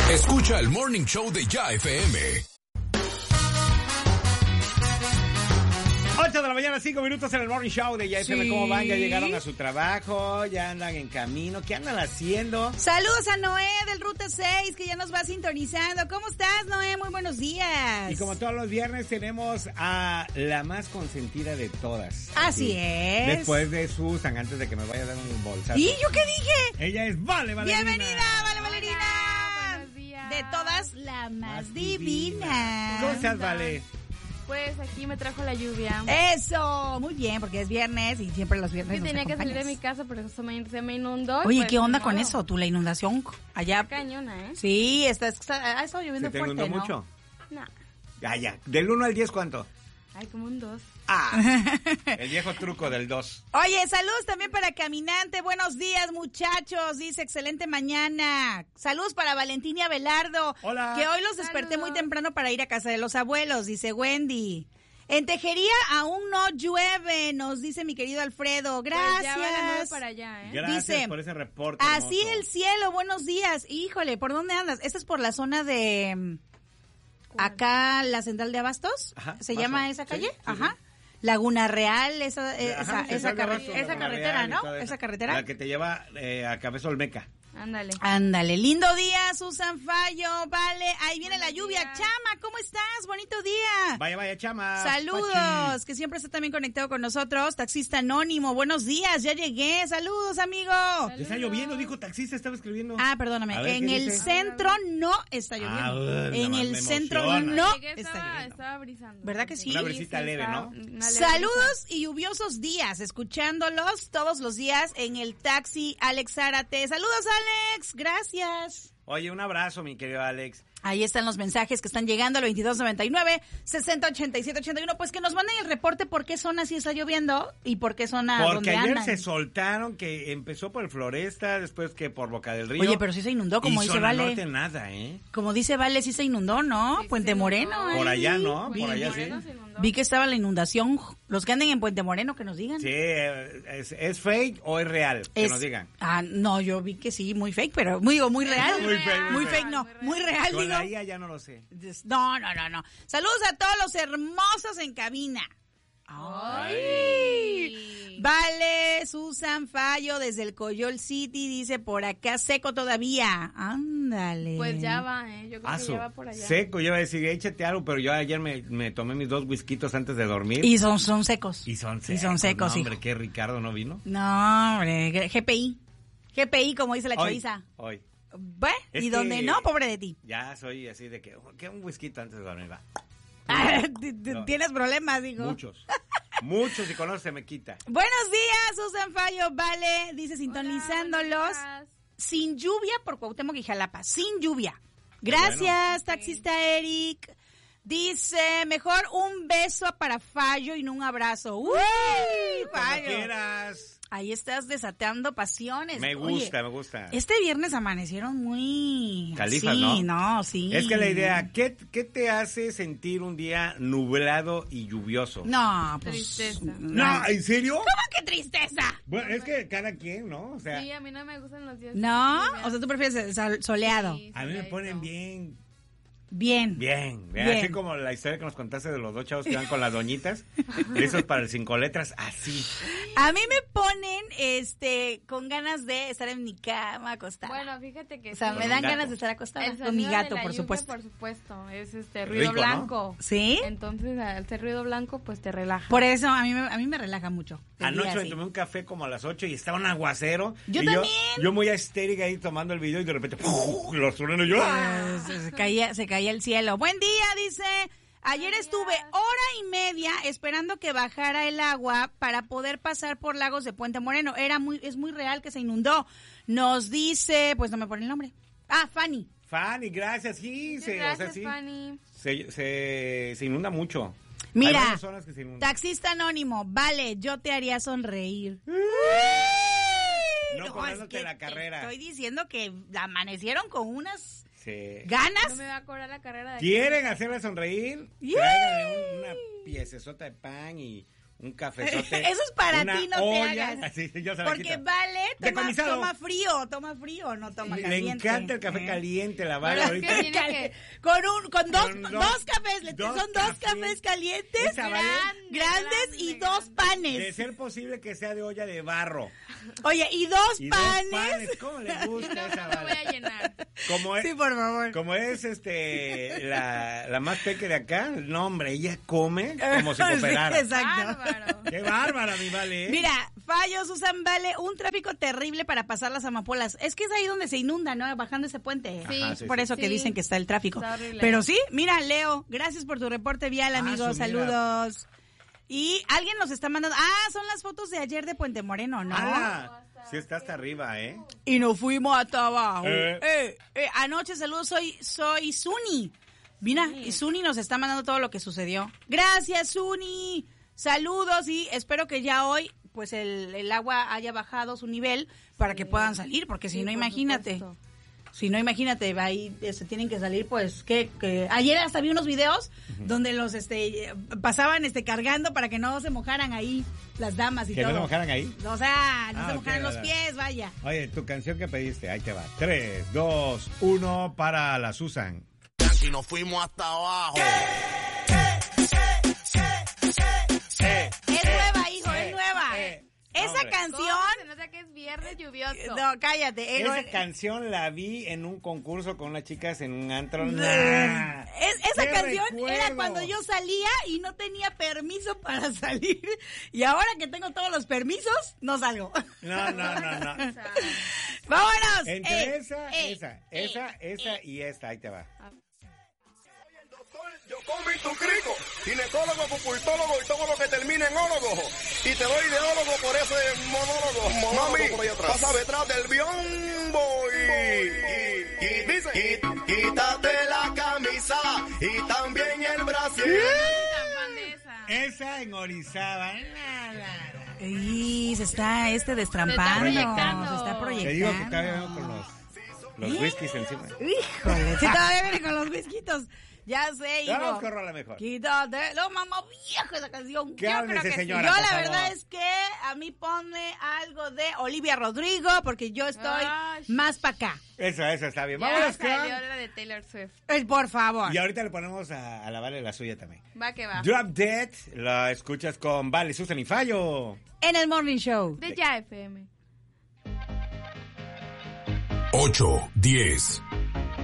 Escucha el Morning Show de Ya FM. 8 de la mañana, 5 minutos en el Morning Show de Ya FM. Sí. ¿Cómo van? Ya llegaron a su trabajo, ya andan en camino. ¿Qué andan haciendo? Saludos a Noé del Ruta 6, que ya nos va sintonizando. ¿Cómo estás, Noé? Muy buenos días. Y como todos los viernes tenemos a la más consentida de todas. Así Aquí. es. Después de Susan, antes de que me vaya a dar un bolsazo. ¿Y yo qué dije? Ella es Vale Valerina. Bienvenida, Vale Valerina. Buenos días. De todas, la más Más divina. ¿Cómo estás, Vale? Pues aquí me trajo la lluvia. Eso, muy bien, porque es viernes y siempre los viernes Sí, nos tenía que salir de acompañas. mi casa, pero se me inundó. Oye, pues, ¿qué onda ni con modo. eso? ¿Tú la inundación allá? Está cañona, ¿eh? Sí, ha estado lloviendo ¿Se te fuerte, inundó ¿no? mucho? No. Ya. Del 1 al 10, ¿cuánto? Ay, como un 2. El viejo truco del 2. Oye, saludos también para Caminante. Buenos días, muchachos. Dice, excelente mañana. Saludos para Valentina y Abelardo. Hola. Que hoy los desperté Saludos. muy temprano para ir a casa de los abuelos, dice Wendy. En Tejería aún no llueve, nos dice mi querido Alfredo. Gracias. Pues ya va la nube para allá, ¿eh? Gracias Dice, por ese reporte. Así hermoso. el cielo, buenos días. Híjole, ¿por dónde andas? Esta es por la zona de acá, la central de Abastos. Ajá, ¿Se paso. llama esa Sí, calle? sí, Ajá. sí. Laguna Real, esa Ajá, Central de Abastos, esa Laguna carretera, Real y ¿no? toda Esa carretera. La que te lleva a Cabeza Olmeca. Ándale. Ándale, lindo día, Susan Fallo, vale, ahí viene la Buenos lluvia. días. Chama, ¿cómo estás? Bonito día. Vaya, chama. Saludos, Pachi. que siempre está también conectado con nosotros. Taxista Anónimo, buenos días, ya llegué. Saludos, amigo. Ya está lloviendo, dijo taxista, estaba escribiendo. Ah, perdóname, A ver, en ¿qué el dice? centro no está lloviendo. bueno, En nomás el me centro emociona. no Llegué, está lloviendo. estaba brisando. ¿Verdad que sí? Una brisita leve, estaba ¿no? una leve Saludos y lluviosos días, escuchándolos todos los días en el taxi. Alex Zárate. Saludos, Alex. Gracias. Oye, un abrazo, mi querido Alex. Ahí están los mensajes que están llegando al 2299-608781. Pues que nos manden el reporte por qué zona sí está lloviendo y por qué zona Porque donde ayer andan. se soltaron que empezó por el Floresta, después que por Boca del Río. Oye, pero sí se inundó, como y dice zona Vale. norte nada, ¿eh? Como dice Vale, sí se inundó, ¿no? Sí, Puente se Moreno. inundó. Por ahí. allá, ¿no? Vi- Por allá sí. Moreno se inundó. Vi que estaba la inundación. Los que anden en Puente Moreno, que nos digan. Sí, ¿es fake o es real? Que nos digan. Ah, no, yo vi que sí, muy fake, pero muy real. Muy fake, Muy muy fake, no. Muy real, Con digo. la IA ya no lo sé. No. Saludos a todos los hermosos en cabina. Ay. Vale, Susan Fallo desde el Coyol City dice por acá seco todavía. Ándale. Pues ya va, ¿eh? Yo creo que Aso, ya va por allá. seco, yo iba a decir, échate algo, pero yo ayer me tomé mis 2 whiskitos antes de dormir. Y son secos. Y son secos. Y son secos, no, hombre, hijo. ¿qué Ricardo no vino? No, hombre, GPI, como dice la chaviza. Hoy. Bueno, Es y donde que- no, pobre de ti. Ya soy así de que un whisky antes de dormir, va. No. Tienes problemas, digo. Muchos. Muchos, y con eso se me quita. Buenos días, Susan Fallo, vale, dice sintonizándolos. Hola, buenos días. Sin lluvia por Cuauhtémoc y Jalapa, sin lluvia. Gracias, taxista Eric. Dice, mejor un beso para Fallo y no un abrazo. ¡Uy, Cuando Fallo! quieras. Ahí estás desatando pasiones. Me Oye, gusta, me gusta. este viernes amanecieron muy... Califas, sí, ¿no? Sí. Es que la idea, ¿qué te hace sentir un día nublado y lluvioso? No, pues... Tristeza. No, ¿en serio? ¿Cómo que tristeza? Bueno, es que cada quien, ¿no? O sea, Sí, a mí no me gustan los días. No, de lluvia. o sea, tú prefieres el soleado. Sí, a mí me soleadito. ponen bien. Bien. Así como la historia que nos contaste de los 2 chavos que van con las doñitas, esos para el 5 letras, así. A mí me ponen, con ganas de estar en mi cama acostada. Bueno, fíjate que o sea, sí. me dan gato. ganas de estar acostada El con mi sonido gato, de la por lluvia, supuesto. por supuesto, es ruido Rico, ¿no? blanco. ¿Sí? Entonces, al ser ruido blanco, pues te relaja. Por eso a mí me relaja mucho. el día Anoche me así. tomé un café como a las 8 y estaba un aguacero. Yo y también. Yo muy estérica ahí tomando el video y de repente los truenos yo. Se caía el cielo. Buen día, dice. Ayer estuve hora y media esperando que bajara el agua para poder pasar por Lagos de Puente Moreno. Es muy real que se inundó. Nos dice, pues no me pone el nombre. Ah, Fanny. Fanny, gracias. Sí, Gracias, sí. Fanny. Se inunda mucho. Hay Mira, varias zonas que se inundan. taxista anónimo, vale, yo te haría sonreír. No cobrándote la carrera. Estoy diciendo que amanecieron con unas Sí. ganas. No me va a cobrar la carrera de ¿Quieren hacerla sonreír? ¡Yay! Tráiganle una piecesota de pan y un cafezote. Eso es para una ti, no olla, te hagas. así, yo se la Porque quito. Vale Decomisado. toma frío, no toma Le caliente. encanta el café caliente, la Vale Pero es que ahorita. tiene que... Con dos dos cafés, son dos cafés calientes, Esa Vale, grandes y grande. dos de panes. ser posible que sea de olla de barro. Oye, y dos Y panes. dos panes, ¿cómo le gusta No, esa no me voy Vale? a llenar. Como es, Sí, por favor. como es la más peque de acá, no hombre, ella come como si cooperara. Sí, exacto. Bárbaro. Qué bárbara, mi Vale. Mira, fallos usan Vale, un tráfico terrible para pasar las amapolas. Es que es ahí donde se inunda, ¿no? Bajando ese puente. Sí, Ajá, sí, Por sí. eso que Sí. dicen que está el tráfico. Está horrible. Pero sí, mira, Leo, gracias por tu reporte vial, Ah, amigos. mira. Saludos. Y alguien nos está mandando. Ah, son las fotos de ayer de Puente Moreno, ¿no? Ah, sí está hasta arriba, ¿eh? Y nos fuimos hasta abajo. Eh. Anoche, saludos, soy Suni. Mira, y Suni nos está mandando todo lo que sucedió. Gracias, Suni. Saludos y espero que ya hoy pues el agua haya bajado su nivel para que puedan salir, porque si Sí, no, por imagínate. supuesto. Si no, imagínate, ahí tienen que salir, pues, que ayer hasta vi unos videos donde los pasaban cargando para que no se mojaran ahí las damas y Que todo. no se mojaran ahí. O sea, no Ah, se ok, mojaran los vale. pies, vaya. Oye, tu canción que pediste, ahí te va. 3, 2, 1 para la Susan. Y nos fuimos hasta abajo. Es nueva, hijo, es nueva. Esa hombre. canción... Se nota que es viernes lluvioso. No, cállate. Esa canción la vi en un concurso con unas chicas en un antro. Esa ¡Qué canción recuerdo! era cuando yo salía y no tenía permiso para salir. Y ahora que tengo todos los permisos, no salgo. No. O sea, ¡Vámonos! Entre esa y esta, ahí te va. Yo como tu crico, ginecólogo, pupultólogo y todo lo que termine en ólogo. Y te doy ideólogo por ese monólogo. Mami, por ahí atrás. Pasa detrás del biombo y dice, quítate la camisa y también el brasil. tan fan de esa. Esa en Orizaba. Y se está destrampando. proyectando. Se está proyectando. Te digo que todavía vengo con los whiskies encima. Híjole, sí, todavía viene con los whiskitos. Ya sé, Ya hijo. vamos con rola mejor. Quítate, lo mamá vieja esa canción. Cálmese, señora, Yo por la favor. verdad es que a mí ponme algo de Olivia Rodrigo porque yo estoy Ay. más para acá. Eso está bien. Ya Vámonos salió con... la de Taylor Swift. Por favor. Y ahorita le ponemos a la Vale la suya también. Va que va. Drop Dead, la escuchas con Vale, Susan y Fallo. En el Morning Show. De Ya FM. 8, 10,